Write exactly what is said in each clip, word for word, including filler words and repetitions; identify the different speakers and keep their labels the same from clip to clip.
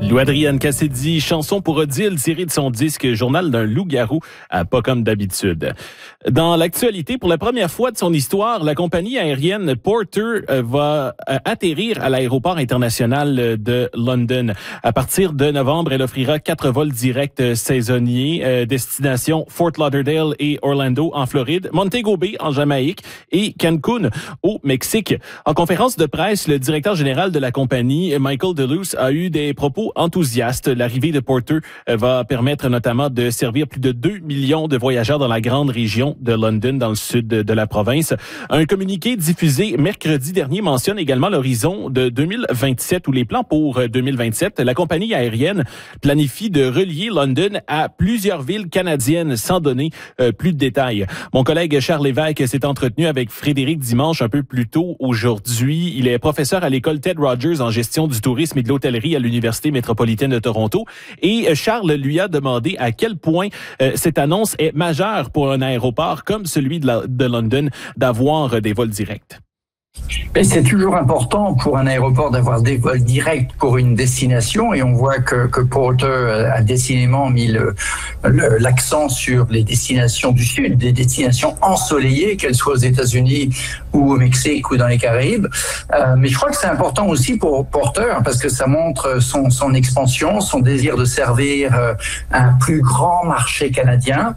Speaker 1: Lou Adrienne Cassidy, chanson pour Odile, tirée de son disque Journal d'un loup-garou, à pas comme d'habitude. Dans l'actualité, pour la première fois de son histoire, la compagnie aérienne Porter va atterrir à l'aéroport international de London. À partir de novembre, elle offrira quatre vols directs saisonniers, euh, destination Fort Lauderdale et Orlando en Floride, Montego Bay en Jamaïque et Cancun au Mexique. En conférence de presse, le directeur général de la compagnie, Michael Deleuze, a eu des propos enthousiastes. L'arrivée de Porter va permettre notamment de servir plus de deux millions de voyageurs dans la grande région de London, dans le sud de la province. Un communiqué diffusé mercredi dernier mentionne également l'horizon de deux mille vingt-sept ou les plans pour deux mille vingt-sept. La compagnie aérienne planifie de relier London à plusieurs villes canadiennes sans donner euh, plus de détails. Mon collègue Charles Lévesque s'est entretenu avec Frédéric Dimanche un peu plus tôt aujourd'hui. Il est professeur à l'école Ted Rogers en gestion du tourisme et de l'hôtellerie à l'Université métropolitaine de Toronto. Et Charles lui a demandé à quel point euh, cette annonce est majeure pour un aéroport comme celui de, la, de London d'avoir des vols directs.
Speaker 2: Mais c'est toujours important pour un aéroport d'avoir des vols directs pour une destination et on voit que, que Porter a décidément mis le, le, l'accent sur les destinations du Sud, des destinations ensoleillées, qu'elles soient aux États-Unis ou au Mexique ou dans les Caraïbes. Euh, mais je crois que c'est important aussi pour Porter parce que ça montre son, son expansion, son désir de servir un plus grand marché canadien.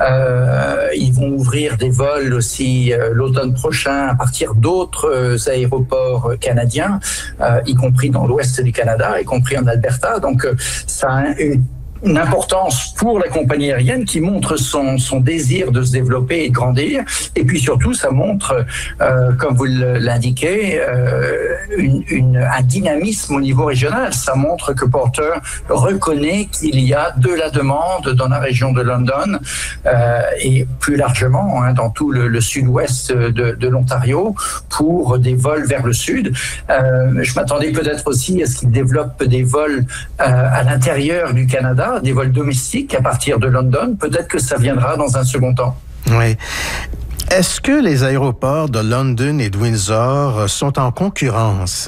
Speaker 2: Euh, ils vont ouvrir des vols aussi euh, l'automne prochain à partir d'autres aéroports canadiens, euh, y compris dans l'ouest du Canada, y compris en Alberta. Donc, euh, ça a une une importance pour la compagnie aérienne qui montre son, son désir de se développer et de grandir. Et puis surtout, ça montre, euh, comme vous l'indiquez, euh, une, une, un dynamisme au niveau régional. Ça montre que Porter reconnaît qu'il y a de la demande dans la région de London euh, et plus largement hein, dans tout le, le sud-ouest de, de l'Ontario pour des vols vers le sud. Euh, je m'attendais peut-être aussi à ce qu'il développe des vols euh, à l'intérieur du Canada, des vols domestiques à partir de London. Peut-être que ça viendra dans un second temps.
Speaker 3: Oui. Est-ce que les aéroports de London et de Windsor sont en concurrence?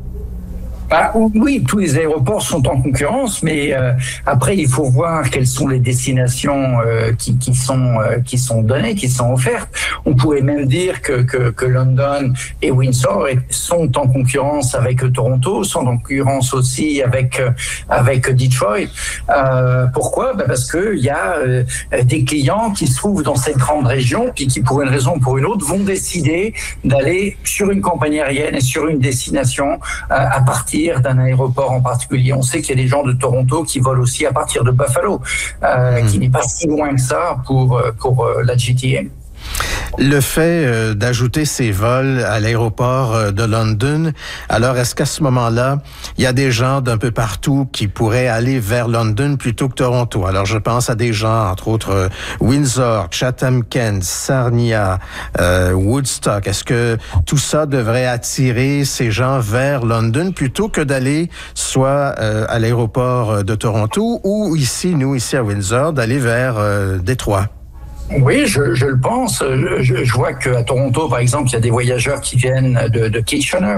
Speaker 2: Bah, oui, tous les aéroports sont en concurrence, mais euh, après il faut voir quelles sont les destinations euh, qui, qui sont euh, qui sont données, qui sont offertes. On pourrait même dire que que, que London et Windsor sont en concurrence avec Toronto, sont en concurrence aussi avec avec Detroit. Euh, pourquoi ? Bah parce que il y a euh, des clients qui se trouvent dans cette grande région, puis qui pour une raison ou pour une autre vont décider d'aller sur une compagnie aérienne et sur une destination euh, à partir d'un aéroport en particulier. On sait qu'il y a des gens de Toronto qui volent aussi à partir de Buffalo, euh, mmh. qui n'est pas si loin que ça pour, pour la G T A.
Speaker 3: Le fait euh, d'ajouter ces vols à l'aéroport euh, de London, alors est-ce qu'à ce moment-là, il y a des gens d'un peu partout qui pourraient aller vers London plutôt que Toronto? Alors je pense à des gens, entre autres, euh, Windsor, Chatham-Kent, Sarnia, euh, Woodstock. Est-ce que tout ça devrait attirer ces gens vers London plutôt que d'aller soit euh, à l'aéroport de Toronto ou ici, nous, ici à Windsor, d'aller vers euh, Détroit?
Speaker 2: Oui, je, je le pense. Je, je vois qu'à Toronto, par exemple, il y a des voyageurs qui viennent de, de Kitchener.